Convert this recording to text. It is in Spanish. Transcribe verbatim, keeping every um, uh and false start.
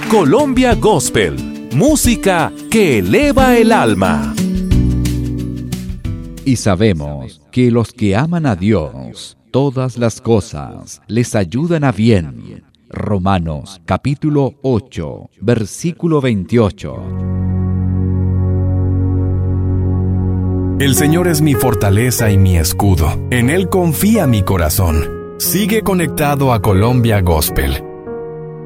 Colombia Gospel, música que eleva el alma. Y sabemos que los que aman a Dios, todas las cosas les ayudan a bien. Romanos capítulo ocho, versículo veintiocho. El Señor es mi fortaleza y mi escudo. En Él confía mi corazón. Sigue conectado a Colombia Gospel